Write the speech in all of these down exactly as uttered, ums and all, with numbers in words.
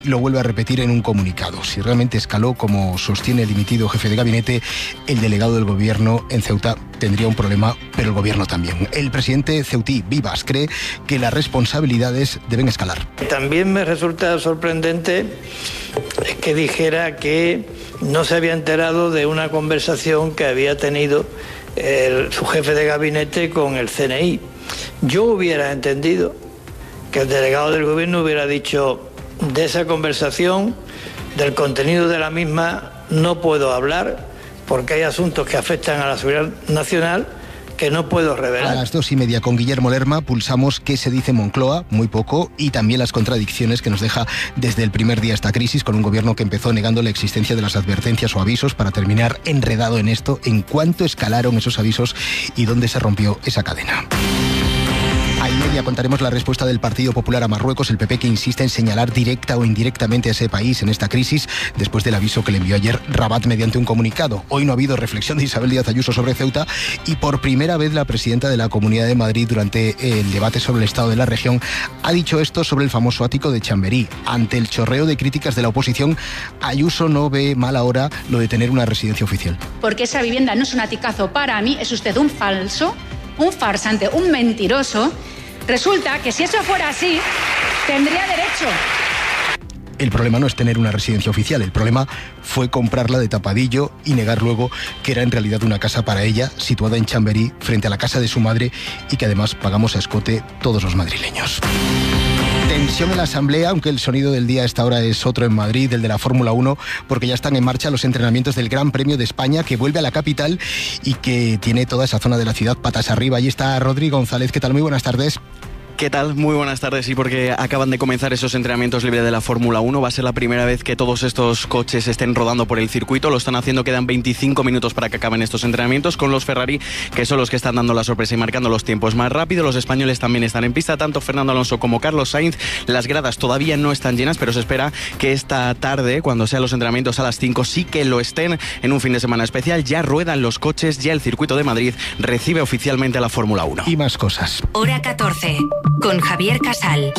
Lo vuelve a repetir en un comunicado. Si realmente escaló, como sostiene el dimitido jefe de gabinete, el delegado del gobierno en Ceuta tendría un problema, pero el gobierno también. El presidente ceutí, Vivas, cree que las responsabilidades deben escalar. También me resulta sorprendente que dijera que no se había enterado de una conversación que había tenido el, su jefe de gabinete con el C N I. Yo hubiera entendido que el delegado del gobierno hubiera dicho: de esa conversación, del contenido de la misma, no puedo hablar porque hay asuntos que afectan a la seguridad nacional que no puedo revelar. A las dos y media con Guillermo Lerma pulsamos qué se dice Moncloa, muy poco, y también las contradicciones que nos deja desde el primer día esta crisis, con un gobierno que empezó negando la existencia de las advertencias o avisos para terminar enredado en esto, en cuánto escalaron esos avisos y dónde se rompió esa cadena. A y media contaremos la respuesta del Partido Popular a Marruecos, el P P que insiste en señalar directa o indirectamente a ese país en esta crisis, después del aviso que le envió ayer Rabat mediante un comunicado. Hoy no ha habido reflexión de Isabel Díaz Ayuso sobre Ceuta y por primera vez la presidenta de la Comunidad de Madrid, durante el debate sobre el estado de la región, ha dicho esto sobre el famoso ático de Chamberí. Ante el chorreo de críticas de la oposición, Ayuso no ve mal ahora lo de tener una residencia oficial. Porque esa vivienda no es un aticazo para mí, es usted un falso, un farsante, un mentiroso. Resulta que si eso fuera así, tendría derecho. El problema no es tener una residencia oficial, el problema fue comprarla de tapadillo y negar luego que era en realidad una casa para ella, situada en Chamberí, frente a la casa de su madre, y que además pagamos a escote todos los madrileños. Tensión en la Asamblea, aunque el sonido del día a esta hora es otro en Madrid, el de la Fórmula uno, porque ya están en marcha los entrenamientos del Gran Premio de España, que vuelve a la capital y que tiene toda esa zona de la ciudad patas arriba. Allí está Rodrigo González. ¿Qué tal? Muy buenas tardes. ¿Qué tal? Muy buenas tardes. Sí, porque acaban de comenzar esos entrenamientos libres de la Fórmula uno. Va a ser la primera vez que todos estos coches estén rodando por el circuito. Lo están haciendo, quedan veinticinco minutos para que acaben estos entrenamientos, con los Ferrari, que son los que están dando la sorpresa y marcando los tiempos más rápido. Los españoles también están en pista, tanto Fernando Alonso como Carlos Sainz. Las gradas todavía no están llenas, pero se espera que esta tarde, cuando sean los entrenamientos a las cinco, sí que lo estén en un fin de semana especial. Ya ruedan los coches, ya el circuito de Madrid recibe oficialmente a la Fórmula uno. Y más cosas. Hora catorce, con Javier Casal.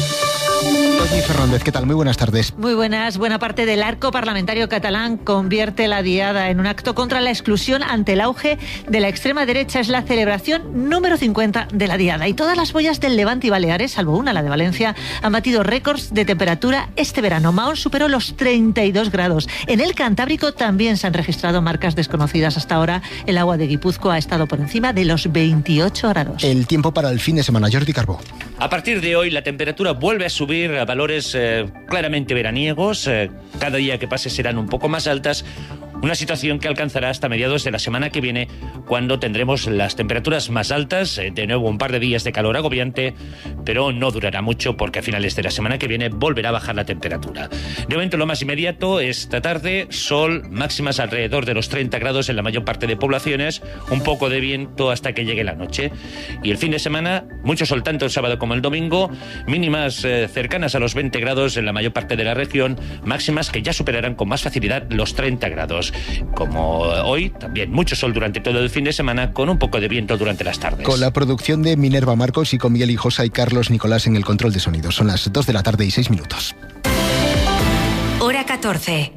Toñi Fernández, ¿qué tal? Muy buenas tardes. Muy buenas. Buena parte del arco parlamentario catalán convierte la diada en un acto contra la exclusión ante el auge de la extrema derecha. Es la celebración número cincuenta de la diada. Y todas las boyas del Levante y Baleares, salvo una, la de Valencia, han batido récords de temperatura este verano. Mahón superó los treinta y dos grados. En el Cantábrico también se han registrado marcas desconocidas hasta ahora. El agua de Guipúzcoa ha estado por encima de los veintiocho grados. El tiempo para el fin de semana. Jordi Carbó. A partir de hoy la temperatura vuelve a subir a valores eh, claramente veraniegos. Eh, cada día que pase serán un poco más altas. Una situación que alcanzará hasta mediados de la semana que viene, cuando tendremos las temperaturas más altas. Eh, de nuevo un par de días de calor agobiante, pero no durará mucho porque a finales de la semana que viene volverá a bajar la temperatura. De momento lo más inmediato, esta tarde, sol, máximas alrededor de los treinta grados en la mayor parte de poblaciones, un poco de viento hasta que llegue la noche. Y el fin de semana, mucho sol tanto el sábado como el domingo, mínimas eh, cercanas a los veinte grados en la mayor parte de la región, máximas que ya superarán con más facilidad los treinta grados. Como hoy, también mucho sol durante todo el fin de semana, con un poco de viento durante las tardes. Con la producción de Minerva Marcos y con Miguel Hijosa y Carlos Nicolás en el control de sonido. Son las dos de la tarde y seis minutos. Hora catorce.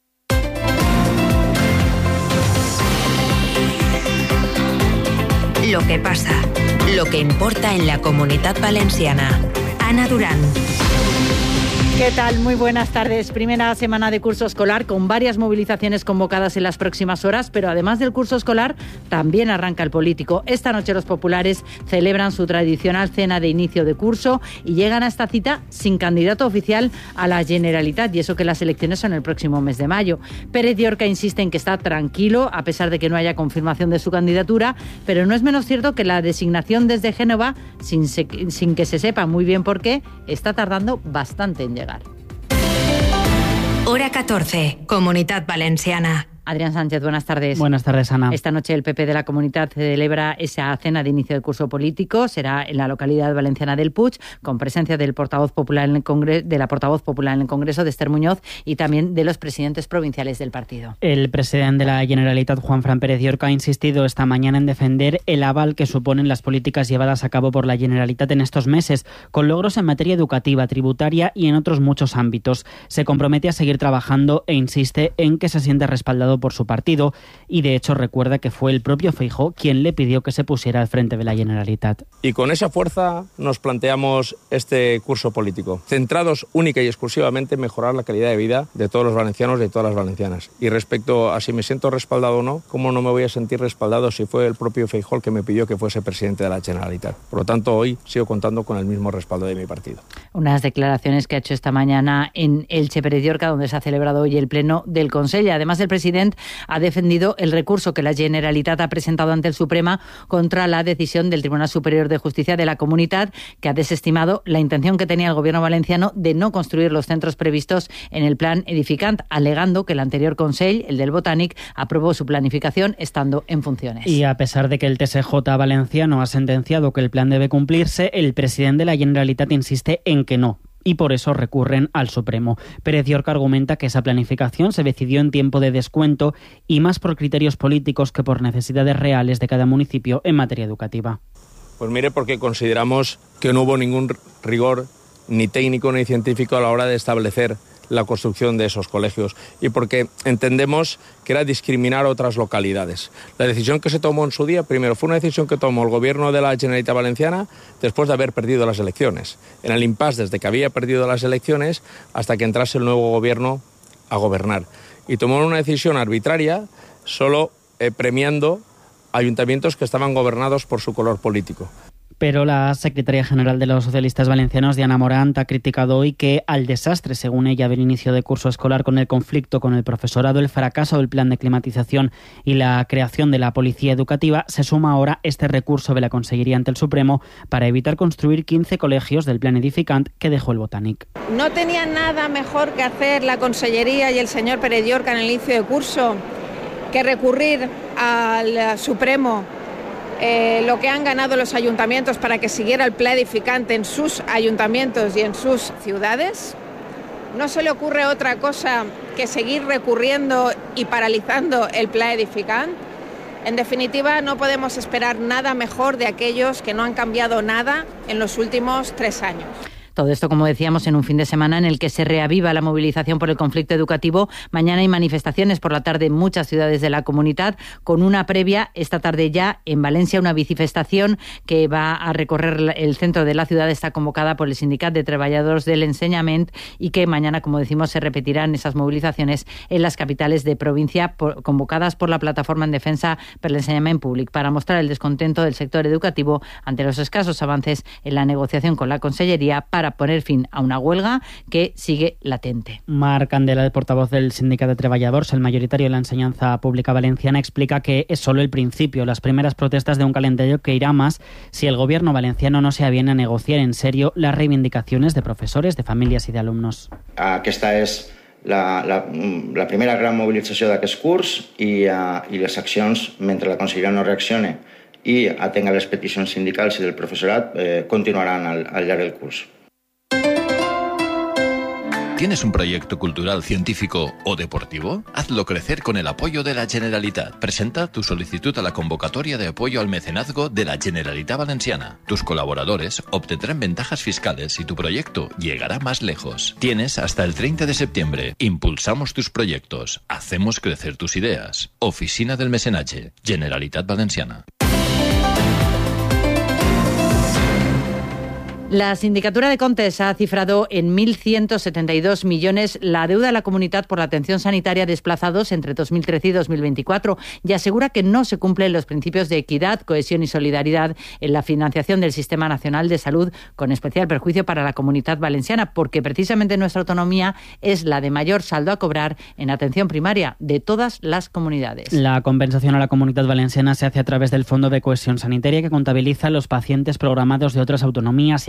Lo que pasa, lo que importa en la Comunitat Valenciana. Ana Durán. ¿Qué tal? Muy buenas tardes. Primera semana de curso escolar con varias movilizaciones convocadas en las próximas horas, pero además del curso escolar también arranca el político. Esta noche los populares celebran su tradicional cena de inicio de curso y llegan a esta cita sin candidato oficial a la Generalitat, y eso que las elecciones son el próximo mes de mayo. Pérez Llorca insiste en que está tranquilo a pesar de que no haya confirmación de su candidatura, pero no es menos cierto que la designación desde Génova, sin, se, sin que se sepa muy bien por qué, está tardando bastante en llegar. Hora catorce, Comunitat Valenciana. Adrián Sánchez, buenas tardes. Buenas tardes, Ana. Esta noche el P P de la Comunitat celebra esa cena de inicio del curso político. Será en la localidad valenciana del Puig, con presencia del portavoz popular en el Congreso, de la portavoz popular en el Congreso, de Esther Muñoz, y también de los presidentes provinciales del partido. El presidente de la Generalitat, Juanfran Pérez Llorca, ha insistido esta mañana en defender el aval que suponen las políticas llevadas a cabo por la Generalitat en estos meses, con logros en materia educativa, tributaria y en otros muchos ámbitos. Se compromete a seguir trabajando e insiste en que se siente respaldado por su partido y de hecho recuerda que fue el propio Feijóo quien le pidió que se pusiera al frente de la Generalitat. Y con esa fuerza nos planteamos este curso político, centrados única y exclusivamente en mejorar la calidad de vida de todos los valencianos y de todas las valencianas. Y respecto a si me siento respaldado o no, ¿cómo no me voy a sentir respaldado si fue el propio Feijóo el que me pidió que fuese presidente de la Generalitat? Por lo tanto, hoy sigo contando con el mismo respaldo de mi partido. Unas declaraciones que ha hecho esta mañana en Elche, Pérez Llorca, donde se ha celebrado hoy el pleno del Consell. Además, el presidente ha defendido el recurso que la Generalitat ha presentado ante el Suprema contra la decisión del Tribunal Superior de Justicia de la Comunitat, que ha desestimado la intención que tenía el gobierno valenciano de no construir los centros previstos en el plan edificant, alegando que el anterior Consell, el del Botànic, aprobó su planificación estando en funciones. Y a pesar de que el T S J valenciano ha sentenciado que el plan debe cumplirse, el presidente de la Generalitat insiste en que no, y por eso recurren al Supremo. Pérez Llorca argumenta que esa planificación se decidió en tiempo de descuento y más por criterios políticos que por necesidades reales de cada municipio en materia educativa. Pues mire, porque consideramos que no hubo ningún rigor ni técnico ni científico a la hora de establecer la construcción de esos colegios y porque entendemos que era discriminar a otras localidades. La decisión que se tomó en su día, primero, fue una decisión que tomó el gobierno de la Generalitat Valenciana después de haber perdido las elecciones. En el impasse desde que había perdido las elecciones hasta que entrase el nuevo gobierno a gobernar. Y tomó una decisión arbitraria solo eh, premiando ayuntamientos que estaban gobernados por su color político. Pero la secretaria general de los socialistas valencianos, Diana Morant, ha criticado hoy que al desastre, según ella, del inicio de curso escolar con el conflicto con el profesorado, el fracaso del plan de climatización y la creación de la policía educativa, se suma ahora este recurso de la Consellería ante el Supremo para evitar construir quince colegios del plan edificant que dejó el Botànic. ¿No tenía nada mejor que hacer la Consellería y el señor Pérez Llorca en el inicio de curso que recurrir al Supremo Eh, lo que han ganado los ayuntamientos para que siguiera el plan edificante en sus ayuntamientos y en sus ciudades? ¿No se le ocurre otra cosa que seguir recurriendo y paralizando el plan edificante? En definitiva, no podemos esperar nada mejor de aquellos que no han cambiado nada en los últimos tres años. Todo esto, como decíamos, en un fin de semana en el que se reaviva la movilización por el conflicto educativo. Mañana hay manifestaciones por la tarde en muchas ciudades de la Comunitat, con una previa esta tarde ya en Valencia, una bicifestación que va a recorrer el centro de la ciudad. Está convocada por el Sindicat de Treballadors del Ensenyament y que mañana, como decimos, se repetirán esas movilizaciones en las capitales de provincia, por, convocadas por la Plataforma en Defensa per l'Ensenyament Públic, para mostrar el descontento del sector educativo ante los escasos avances en la negociación con la Consellería para poner fin a una huelga que sigue latente. Marc Candela, el portavoz del Sindicat de Treballadors, el mayoritario de la enseñanza pública valenciana, explica que es solo el principio, las primeras protestas de un calendario que irá más si el gobierno valenciano no se aviene a negociar en serio las reivindicaciones de profesores, de familias y de alumnos. Aquesta és la, la, la primera gran mobilització d'aquest curs i, uh, i les accions, mentre la Conselleria no reaccione i atenga les peticions sindicals i del professorat, eh, continuaran al, al llarg del curs. ¿Tienes un proyecto cultural, científico o deportivo? Hazlo crecer con el apoyo de la Generalitat. Presenta tu solicitud a la convocatoria de apoyo al mecenazgo de la Generalitat Valenciana. Tus colaboradores obtendrán ventajas fiscales y tu proyecto llegará más lejos. Tienes hasta el treinta de septiembre. Impulsamos tus proyectos. Hacemos crecer tus ideas. Oficina del Mecenatge. Generalitat Valenciana. La Sindicatura de Comptes ha cifrado en mil ciento setenta y dos millones la deuda de la Comunitat por la atención sanitaria a desplazados entre dos mil trece y dos mil veinticuatro y asegura que no se cumplen los principios de equidad, cohesión y solidaridad en la financiación del Sistema Nacional de Salud, con especial perjuicio para la Comunitat Valenciana, porque precisamente nuestra autonomía es la de mayor saldo a cobrar en atención primaria de todas las comunidades. La compensación a la Comunitat Valenciana se hace a través del Fondo de Cohesión Sanitaria, que contabiliza los pacientes programados de otras autonomías y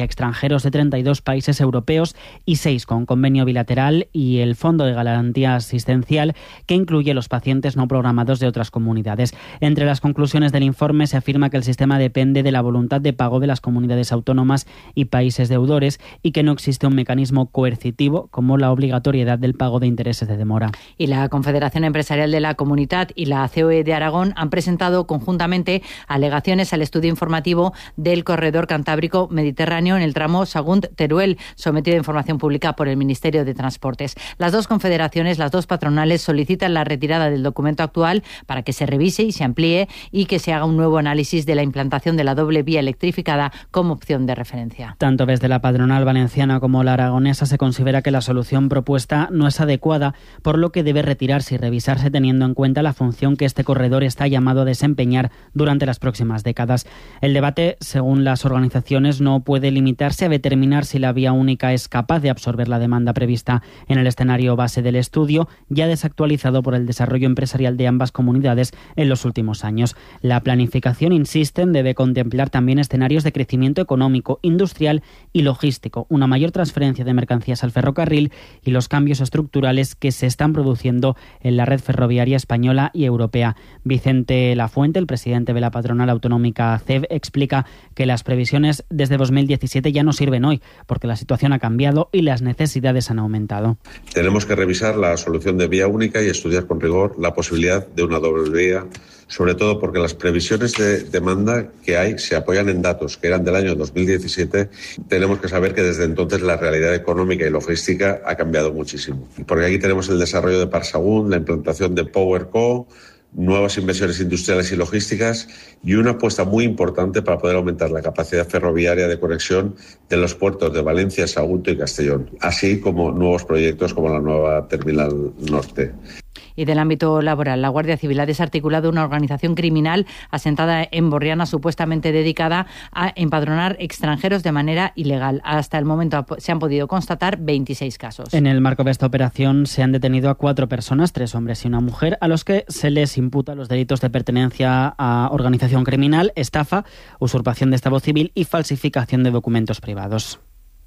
extranjeros de treinta y dos países europeos y seis con convenio bilateral, y el Fondo de Garantía Asistencial, que incluye los pacientes no programados de otras comunidades. Entre las conclusiones del informe se afirma que el sistema depende de la voluntad de pago de las comunidades autónomas y países deudores y que no existe un mecanismo coercitivo como la obligatoriedad del pago de intereses de demora. Y la Confederación Empresarial de la Comunitat y la C O E de Aragón han presentado conjuntamente alegaciones al estudio informativo del corredor cantábrico mediterráneo en el tramo Sagunt-Teruel, sometido a información pública por el Ministerio de Transportes. Las dos confederaciones, las dos patronales, solicitan la retirada del documento actual para que se revise y se amplíe y que se haga un nuevo análisis de la implantación de la doble vía electrificada como opción de referencia. Tanto desde la patronal valenciana como la aragonesa se considera que la solución propuesta no es adecuada, por lo que debe retirarse y revisarse teniendo en cuenta la función que este corredor está llamado a desempeñar durante las próximas décadas. El debate, según las organizaciones, no puede limitarse a determinar si la vía única es capaz de absorber la demanda prevista en el escenario base del estudio, ya desactualizado por el desarrollo empresarial de ambas comunidades en los últimos años. La planificación, insisten, debe contemplar también escenarios de crecimiento económico, industrial y logístico, una mayor transferencia de mercancías al ferrocarril y los cambios estructurales que se están produciendo en la red ferroviaria española y europea. Vicente Lafuente, el presidente de la patronal autonómica C E V, explica que las previsiones desde dos mil diecisiete ya no sirven hoy, porque la situación ha cambiado y las necesidades han aumentado. Tenemos que revisar la solución de vía única y estudiar con rigor la posibilidad de una doble vía, sobre todo porque las previsiones de demanda que hay se apoyan en datos que eran del año dos mil diecisiete. Tenemos que saber que desde entonces la realidad económica y logística ha cambiado muchísimo. Porque aquí tenemos el desarrollo de Parsagún, la implantación de PowerCo, nuevas inversiones industriales y logísticas y una apuesta muy importante para poder aumentar la capacidad ferroviaria de conexión de los puertos de Valencia, Sagunto y Castellón, así como nuevos proyectos como la nueva Terminal Norte. Y del ámbito laboral, la Guardia Civil ha desarticulado una organización criminal asentada en Borriana, supuestamente dedicada a empadronar extranjeros de manera ilegal. Hasta el momento se han podido constatar veintiséis casos. En el marco de esta operación se han detenido a cuatro personas, tres hombres y una mujer, a los que se les imputa los delitos de pertenencia a organización criminal, estafa, usurpación de estado civil y falsificación de documentos privados.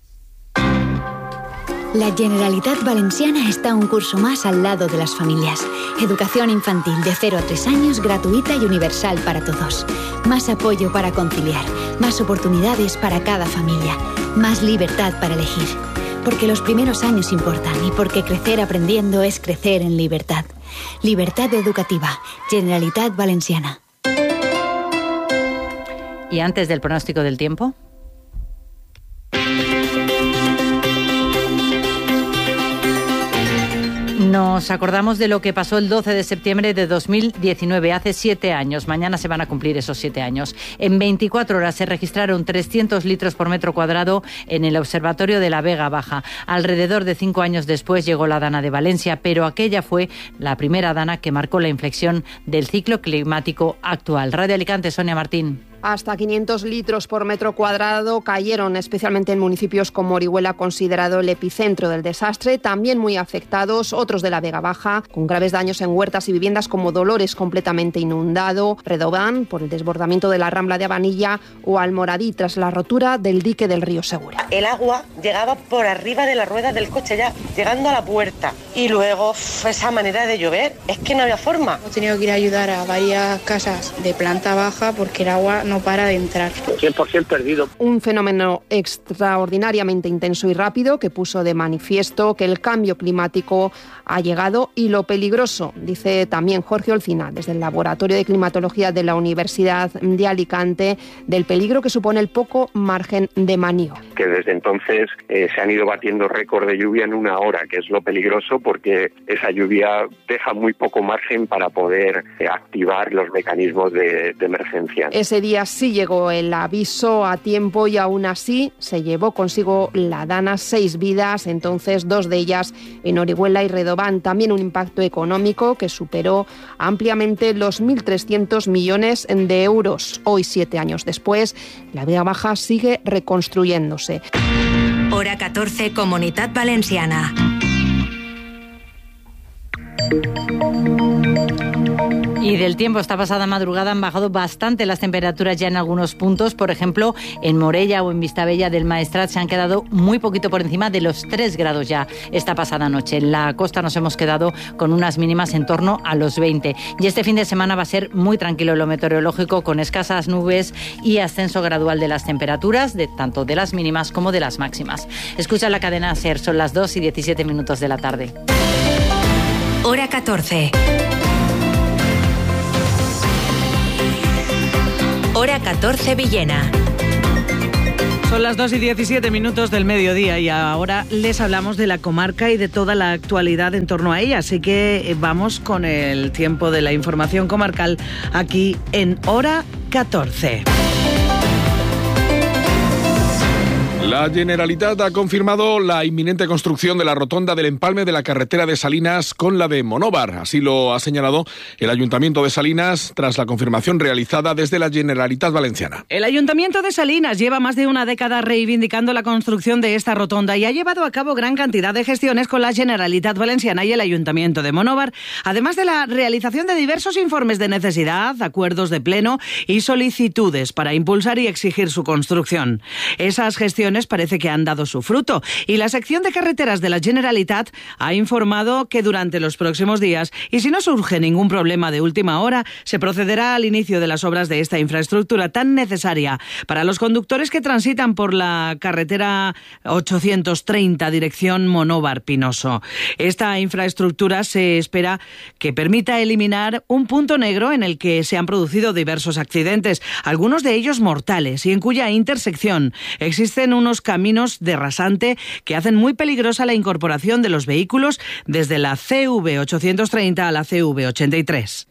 La Generalitat Valenciana está un curso más al lado de las familias. Educación infantil de cero a tres años, gratuita y universal para todos. Más apoyo para conciliar, más oportunidades para cada familia, más libertad para elegir. Porque los primeros años importan y porque crecer aprendiendo es crecer en libertad. Libertad educativa, Generalitat Valenciana. ¿Y antes del pronóstico del tiempo? Nos acordamos de lo que pasó el doce de septiembre de dos mil diecinueve, hace siete años. Mañana se van a cumplir esos siete años. En veinticuatro horas se registraron trescientos litros por metro cuadrado en el Observatorio de la Vega Baja. Alrededor de cinco años después llegó la Dana de Valencia, pero aquella fue la primera Dana que marcó la inflexión del ciclo climático actual. Radio Alicante, Sonia Martín. Hasta quinientos litros por metro cuadrado cayeron, especialmente en municipios como Orihuela, considerado el epicentro del desastre. También muy afectados otros de la Vega Baja, con graves daños en huertas y viviendas como Dolores, completamente inundado, Redobán, por el desbordamiento de la Rambla de Abanilla, o Almoradí, tras la rotura del dique del río Segura. El agua llegaba por arriba de la rueda del coche, ya llegando a la puerta. Y luego esa manera de llover, es que no había forma. Hemos tenido que ir a ayudar a varias casas de planta baja porque el agua no para de entrar. cien por ciento perdido. Un fenómeno extraordinariamente intenso y rápido que puso de manifiesto que el cambio climático ha llegado y lo peligroso, dice también Jorge Olcina, desde el Laboratorio de Climatología de la Universidad de Alicante, del peligro que supone el poco margen de maniobra. Que desde entonces eh, se han ido batiendo récord de lluvia en una hora, que es lo peligroso porque esa lluvia deja muy poco margen para poder eh, activar los mecanismos de, de emergencia. Ese día sí llegó el aviso a tiempo y aún así se llevó consigo la Dana seis vidas, entonces dos de ellas en Orihuela y Redobán. También un impacto económico que superó ampliamente los mil trescientos millones de euros. Hoy, siete años después, la Vega Baja sigue reconstruyéndose. Hora catorce, Comunitat Valenciana. Y del tiempo, esta pasada madrugada han bajado bastante las temperaturas ya en algunos puntos. Por ejemplo, en Morella o en Vistabella del Maestrat se han quedado muy poquito por encima de los tres grados ya esta pasada noche. En la costa nos hemos quedado con unas mínimas en torno a los veinte. Y este fin de semana va a ser muy tranquilo en lo meteorológico, con escasas nubes y ascenso gradual de las temperaturas, de tanto de las mínimas como de las máximas. Escucha la cadena SER, son las dos y diecisiete minutos de la tarde. Hora catorce. Hora catorce Villena. Son las dos y diecisiete minutos del mediodía y ahora les hablamos de la comarca y de toda la actualidad en torno a ella. Así que vamos con el tiempo de la información comarcal aquí en Hora catorce. La Generalitat ha confirmado la inminente construcción de la rotonda del empalme de la carretera de Salinas con la de Monóvar. Así lo ha señalado el Ayuntamiento de Salinas tras la confirmación realizada desde la Generalitat Valenciana. El Ayuntamiento de Salinas lleva más de una década reivindicando la construcción de esta rotonda y ha llevado a cabo gran cantidad de gestiones con la Generalitat Valenciana y el Ayuntamiento de Monóvar, además de la realización de diversos informes de necesidad, acuerdos de pleno y solicitudes para impulsar y exigir su construcción. Esas gestiones parece que han dado su fruto y la sección de carreteras de la Generalitat ha informado que durante los próximos días, y si no surge ningún problema de última hora, se procederá al inicio de las obras de esta infraestructura tan necesaria para los conductores que transitan por la carretera ochocientos treinta dirección Monóvar-Pinoso. Esta infraestructura se espera que permita eliminar un punto negro en el que se han producido diversos accidentes, algunos de ellos mortales, y en cuya intersección existen unos caminos de rasante que hacen muy peligrosa la incorporación de los vehículos desde la C V ochocientos treinta a la C V ochenta y tres.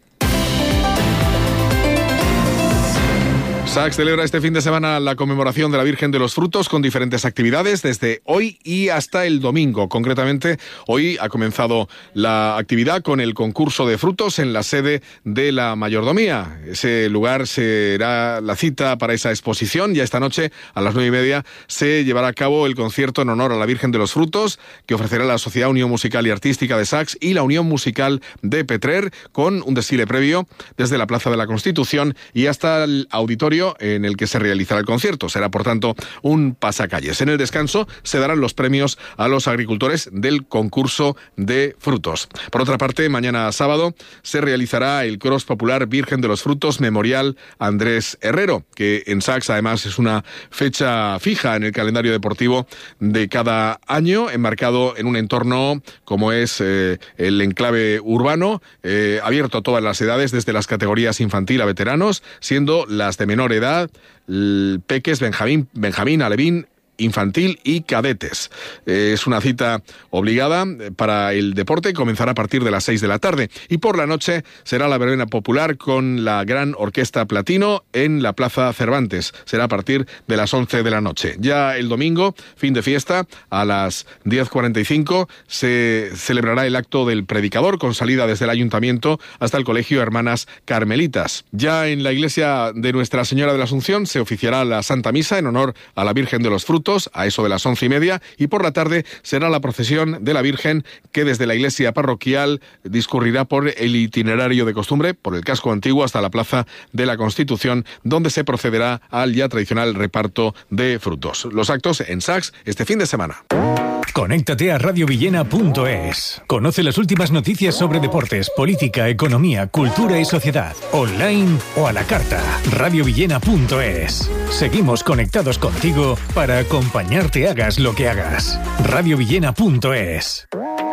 SACS celebra este fin de semana la conmemoración de la Virgen de los Frutos con diferentes actividades desde hoy y hasta el domingo. Concretamente, hoy ha comenzado la actividad con el concurso de frutos en la sede de la mayordomía. Ese lugar será la cita para esa exposición. Ya esta noche, a las nueve y media, se llevará a cabo el concierto en honor a la Virgen de los Frutos que ofrecerá la Sociedad Unión Musical y Artística de SACS y la Unión Musical de Petrer, con un desfile previo desde la Plaza de la Constitución y hasta el auditorio en el que se realizará el concierto. Será, por tanto, un pasacalles. En el descanso se darán los premios a los agricultores del concurso de frutos. Por otra parte, mañana sábado se realizará el Cross Popular Virgen de los Frutos Memorial Andrés Herrero, que en SACS además es una fecha fija en el calendario deportivo de cada año, enmarcado en un entorno como es eh, el enclave urbano, eh, abierto a todas las edades, desde las categorías infantil a veteranos, siendo las de menor edad, peques, Benjamín, Benjamín, Alevín, infantil y cadetes. Es una cita obligada para el deporte, comenzará a partir de las seis de la tarde y por la noche será la verbena popular con la Gran Orquesta Platino en la Plaza Cervantes. Será a partir de las once de la noche. Ya el domingo, fin de fiesta, a las diez cuarenta y cinco se celebrará el acto del predicador con salida desde el Ayuntamiento hasta el Colegio Hermanas Carmelitas. Ya en la iglesia de Nuestra Señora de la Asunción se oficiará la Santa Misa en honor a la Virgen de los Frutos a eso de las once y media, y por la tarde será la procesión de la Virgen que desde la iglesia parroquial discurrirá por el itinerario de costumbre, por el casco antiguo hasta la Plaza de la Constitución, donde se procederá al ya tradicional reparto de frutos. Los actos en SACS este fin de semana. Conéctate a radio villena punto es. Conoce las últimas noticias sobre deportes, política, economía, cultura y sociedad. Online o a la carta. radio villena punto es. Seguimos conectados contigo para acompañarte hagas lo que hagas. radio villena punto es.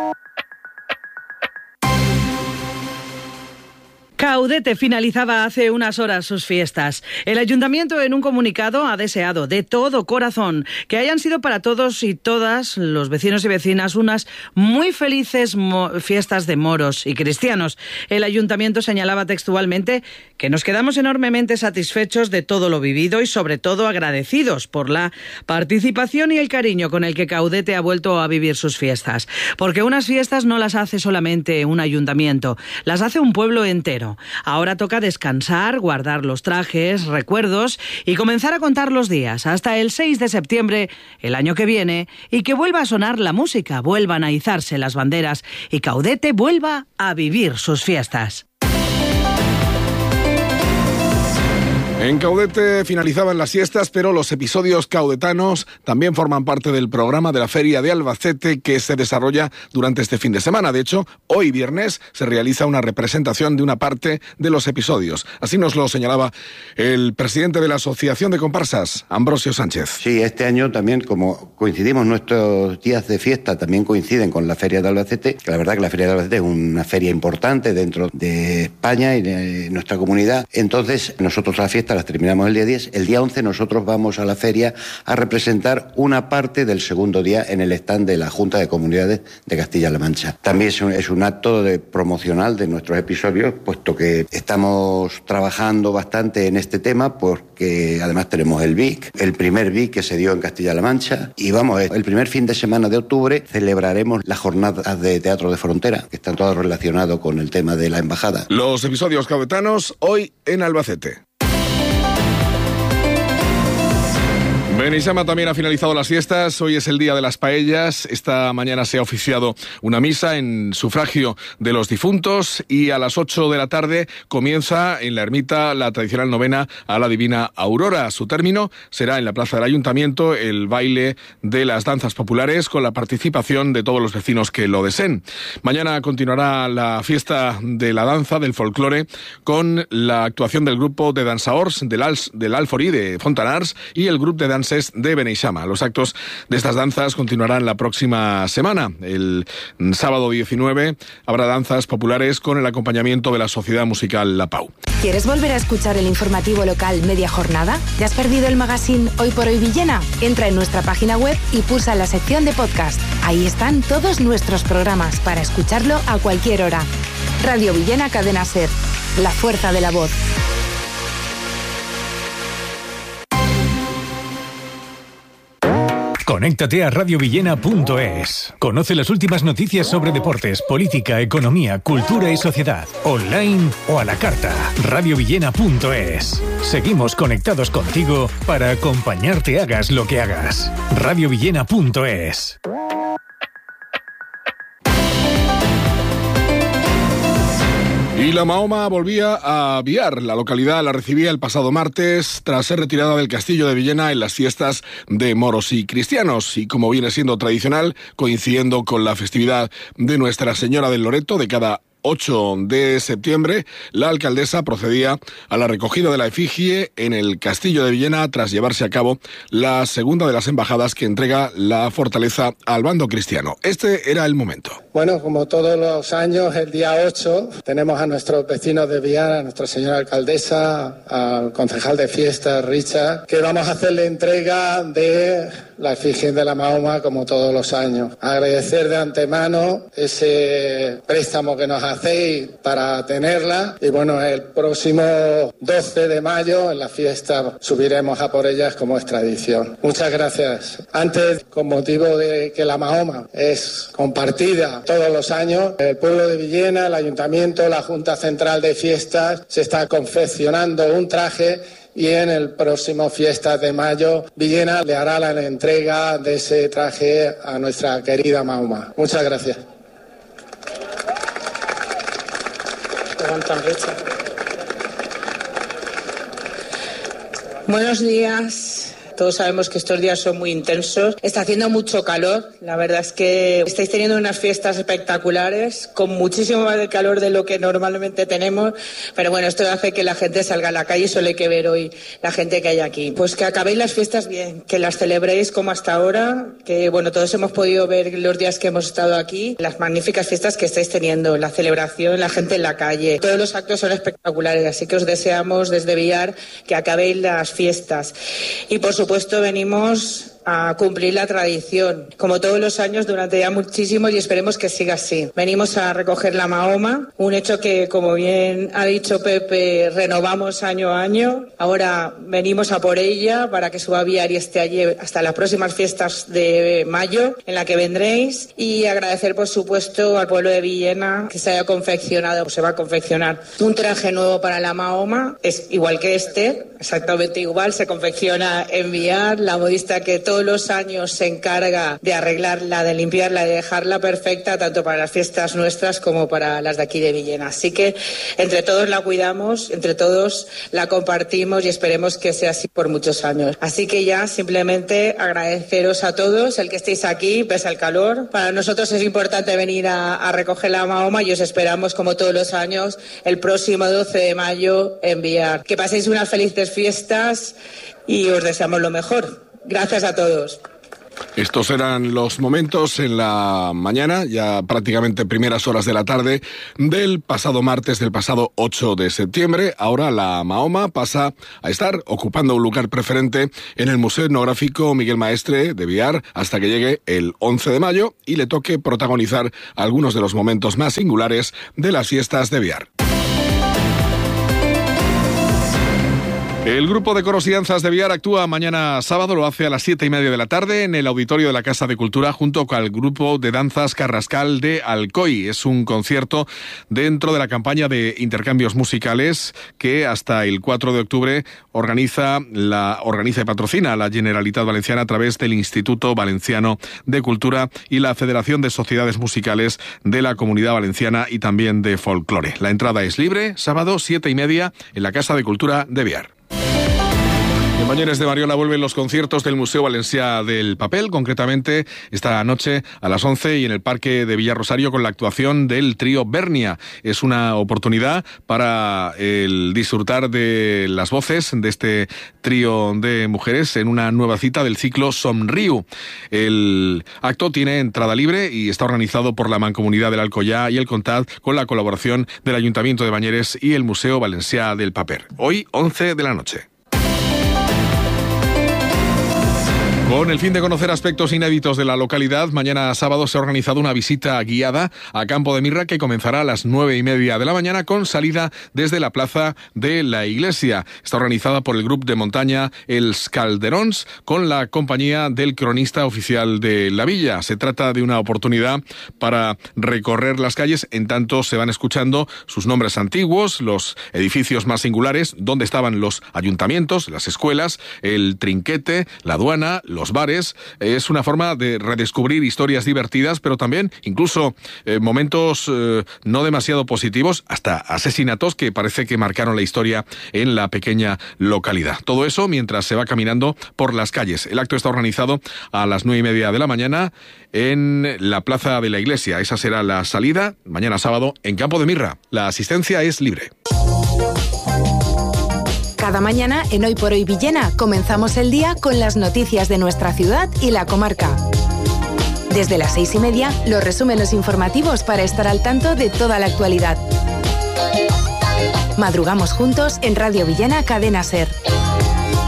Caudete finalizaba hace unas horas sus fiestas. El Ayuntamiento, en un comunicado, ha deseado de todo corazón que hayan sido para todos y todas los vecinos y vecinas unas muy felices fiestas de moros y cristianos. El Ayuntamiento señalaba textualmente que nos quedamos enormemente satisfechos de todo lo vivido y sobre todo agradecidos por la participación y el cariño con el que Caudete ha vuelto a vivir sus fiestas. Porque unas fiestas no las hace solamente un ayuntamiento, las hace un pueblo entero. Ahora toca descansar, guardar los trajes, recuerdos y comenzar a contar los días hasta el seis de septiembre, el año que viene, y que vuelva a sonar la música, vuelvan a izarse las banderas y Caudete vuelva a vivir sus fiestas. En Caudete finalizaban las siestas, pero los episodios caudetanos también forman parte del programa de la Feria de Albacete que se desarrolla durante este fin de semana. De hecho, hoy viernes se realiza una representación de una parte de los episodios. Así nos lo señalaba el presidente de la Asociación de Comparsas, Ambrosio Sánchez. Sí, este año también, como coincidimos nuestros días de fiesta, también coinciden con la Feria de Albacete. La verdad que la Feria de Albacete es una feria importante dentro de España y de nuestra comunidad. Entonces, nosotros la fiesta las terminamos el día diez. El día once nosotros vamos a la feria a representar una parte del segundo día en el stand de la Junta de Comunidades de Castilla-La Mancha. También es un, es un acto de promocional de nuestros episodios, puesto que estamos trabajando bastante en este tema, porque además tenemos el V I C, el primer V I C que se dio en Castilla-La Mancha, y vamos, el primer fin de semana de octubre celebraremos las jornadas de teatro de frontera, que están todas relacionadas con el tema de la embajada. Los episodios caudetanos hoy en Albacete. Beneixama también ha finalizado las fiestas. Hoy es el día de las paellas. Esta mañana se ha oficiado una misa en sufragio de los difuntos y a las ocho de la tarde comienza en la ermita la tradicional novena a la Divina Aurora. A su término será en la plaza del Ayuntamiento el baile de las danzas populares con la participación de todos los vecinos que lo deseen. Mañana continuará la fiesta de la danza, del folclore, con la actuación del grupo de dansaors del, Als, del Alforí de Fontanars y el grupo de danza de Beneixama. Los actos de estas danzas continuarán la próxima semana. El sábado diecinueve habrá danzas populares con el acompañamiento de la Sociedad Musical La Pau. ¿Quieres volver a escuchar el informativo local media jornada? ¿Ya has perdido el magazine Hoy por Hoy Villena? Entra en nuestra página web y pulsa la sección de podcast. Ahí están todos nuestros programas para escucharlo a cualquier hora. Radio Villena Cadena Ser. La fuerza de la voz. Conéctate a radio villena punto es. Conoce las últimas noticias sobre deportes, política, economía, cultura y sociedad. Online o a la carta. radio villena punto es. Seguimos conectados contigo para acompañarte hagas lo que hagas. radio villena punto es. Y la Mahoma volvía a Biar. La localidad la recibía el pasado martes tras ser retirada del castillo de Villena en las fiestas de moros y cristianos. Y como viene siendo tradicional, coincidiendo con la festividad de Nuestra Señora del Loreto de cada ocho de septiembre, la alcaldesa procedía a la recogida de la efigie en el castillo de Villena tras llevarse a cabo la segunda de las embajadas que entrega la fortaleza al bando cristiano. Este era el momento. Bueno, como todos los años, el día ocho tenemos a nuestros vecinos de Villena, a nuestra señora alcaldesa, al concejal de fiestas, Richard, que vamos a hacerle entrega de la efigie de la Mahoma como todos los años. Agradecer de antemano ese préstamo que nos hacéis para tenerla, y bueno, el próximo doce de mayo en la fiesta subiremos a por ellas como es tradición. Muchas gracias. Antes, con motivo de que la Mahoma es compartida todos los años, el pueblo de Villena, el ayuntamiento, la Junta Central de Fiestas se está confeccionando un traje, y en el próximo Fiestas de Mayo Villena le hará la entrega de ese traje a nuestra querida Mahoma. Muchas gracias. Buenos días. Todos sabemos que estos días son muy intensos. Está haciendo mucho calor. La verdad es que estáis teniendo unas fiestas espectaculares, con muchísimo más de calor de lo que normalmente tenemos. Pero bueno, esto hace que la gente salga a la calle, y solo hay que ver hoy la gente que hay aquí. Pues que acabéis las fiestas bien, que las celebréis como hasta ahora, que bueno, todos hemos podido ver los días que hemos estado aquí, las magníficas fiestas que estáis teniendo, la celebración, la gente en la calle. Todos los actos son espectaculares, así que os deseamos desde Villar que acabéis las fiestas. Y por supuesto, Por supuesto, venimos a cumplir la tradición, como todos los años durante ya muchísimos, y esperemos que siga así. Venimos a recoger la Mahoma, un hecho que, como bien ha dicho Pepe, renovamos año a año. Ahora venimos a por ella para que suba a Villar y esté allí hasta las próximas fiestas de mayo, en la que vendréis, y agradecer, por supuesto, al pueblo de Villena que se haya confeccionado, o se va a confeccionar un traje nuevo para la Mahoma. Es igual que este, exactamente igual, se confecciona en Villar, la modista que todo todos los años se encarga de arreglarla, de limpiarla, de dejarla perfecta, tanto para las fiestas nuestras como para las de aquí de Villena. Así que entre todos la cuidamos, entre todos la compartimos y esperemos que sea así por muchos años. Así que ya simplemente agradeceros a todos el que estéis aquí, pese al calor. Para nosotros es importante venir a, a recoger la Mahoma y os esperamos, como todos los años, el próximo doce de mayo en Biar. Que paséis unas felices fiestas y os deseamos lo mejor. Gracias a todos. Estos eran los momentos en la mañana, ya prácticamente primeras horas de la tarde del pasado martes, del pasado ocho de septiembre. Ahora la Mahoma pasa a estar ocupando un lugar preferente en el Museo Etnográfico Miguel Maestre de Biar hasta que llegue el once de mayo y le toque protagonizar algunos de los momentos más singulares de las fiestas de Biar. El grupo de coros y danzas de Biar actúa mañana sábado, lo hace a las siete y media de la tarde en el auditorio de la Casa de Cultura junto con el grupo de danzas Carrascal de Alcoy. Es un concierto dentro de la campaña de intercambios musicales que hasta el cuatro de octubre organiza, la, organiza y patrocina la Generalitat Valenciana a través del Instituto Valenciano de Cultura y la Federación de Sociedades Musicales de la Comunidad Valenciana y también de Folclore. La entrada es libre, sábado siete y media en la Casa de Cultura de Biar. En Mañanes de Mariola vuelven los conciertos del Museo Valencià del Papel, concretamente esta noche a las once y en el Parque de Villarrosario con la actuación del trío Bernia. Es una oportunidad para el disfrutar de las voces de este trío de mujeres en una nueva cita del ciclo Somriu. El acto tiene entrada libre y está organizado por la Mancomunidad del Alcoyà y el Comtat con la colaboración del Ayuntamiento de Bañeres y el Museo Valencià del Papel. Hoy, once de la noche. Con el fin de conocer aspectos inéditos de la localidad, mañana sábado se ha organizado una visita guiada a Campo de Mirra que comenzará a las nueve y media de la mañana con salida desde la plaza de la iglesia. Está organizada por el grupo de montaña Els Calderons con la compañía del cronista oficial de la villa. Se trata de una oportunidad para recorrer las calles en tanto se van escuchando sus nombres antiguos, los edificios más singulares, donde estaban los ayuntamientos, las escuelas, el trinquete, la aduana, los bares. Es una forma de redescubrir historias divertidas, pero también incluso eh, momentos eh, no demasiado positivos, hasta asesinatos que parece que marcaron la historia en la pequeña localidad. Todo eso mientras se va caminando por las calles. El acto está organizado a las nueve y media de la mañana en la plaza de la iglesia. Esa será la salida mañana sábado en Campo de Mirra. La asistencia es libre. Cada mañana en Hoy por Hoy Villena comenzamos el día con las noticias de nuestra ciudad y la comarca. Desde las seis y media, los resúmenes informativos para estar al tanto de toda la actualidad. Madrugamos juntos en Radio Villena Cadena Ser.